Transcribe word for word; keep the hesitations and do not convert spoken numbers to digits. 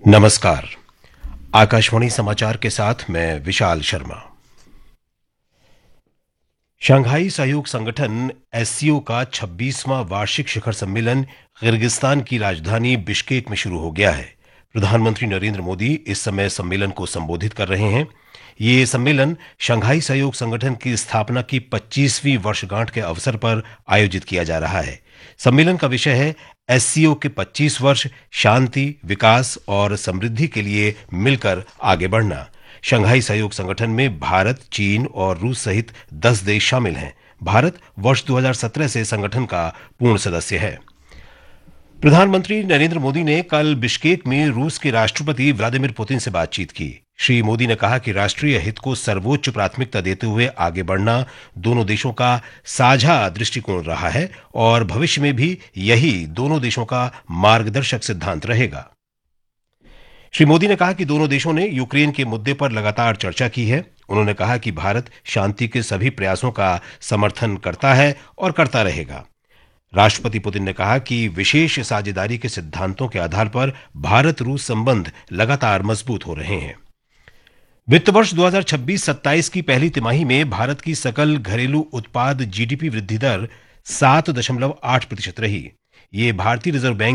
नमस्कार। आकाशवाणी समाचार के साथ मैं विशाल शर्मा। शंघाई सहयोग संगठन एससीओ का छब्बीसवां वार्षिक शिखर सम्मेलन किर्गिस्तान की राजधानी बिश्केक में शुरू हो गया है। प्रधानमंत्री नरेंद्र मोदी इस समय सम्मेलन को संबोधित कर रहे हैं। ये सम्मेलन शंघाई सहयोग संगठन की स्थापना की पच्चीसवीं वर्षगांठ के अवसर पर आयोजित किया जा रहा है। सम्मेलन का विषय है एससीओ के पच्चीस वर्ष, शांति, विकास और समृद्धि के लिए मिलकर आगे बढ़ना। शंघाई सहयोग संगठन में भारत, चीन और रूस सहित दस देश शामिल हैं। भारत वर्ष दो हज़ार सत्रह से संगठन का पूर्ण सदस्य है। प्रधानमंत्री नरेंद्र मोदी ने कल बिश्केक में रूस के राष्ट्रपति व्लादिमीर पुतिन से बातचीत की। श्री मोदी ने कहा कि राष्ट्रीय हित को सर्वोच्च प्राथमिकता देते हुए आगे बढ़ना दोनों देशों का साझा दृष्टिकोण रहा है और भविष्य में भी यही दोनों देशों का मार्गदर्शक सिद्धांत रहेगा। श्री मोदी ने कहा कि दोनों देशों ने यूक्रेन के मुद्दे पर लगातार चर्चा की है। उन्होंने कहा कि भारत शांति के सभी प्रयासों का समर्थन करता है और करता रहेगा। राष्ट्रपति पुतिन ने कहा कि विशेष साझेदारी के सिद्धांतों के आधार पर भारत रूस संबंध लगातार मजबूत हो रहे हैं। वित्त वर्ष दो हज़ार छब्बीस सत्ताईस की पहली तिमाही में भारत की सकल घरेलू उत्पाद जीडीपी वृद्धि दर सात दशमलव आठ प्रतिशत रही। ये भारतीय रिजर्व बैंक